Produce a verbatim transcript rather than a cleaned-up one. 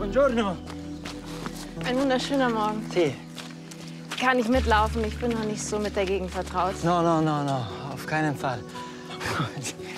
Buongiorno. Ein wunderschöner Morgen. Sie. Kann ich mitlaufen? Ich bin noch nicht so mit der Gegend vertraut. No, no, no, no. Auf keinen Fall.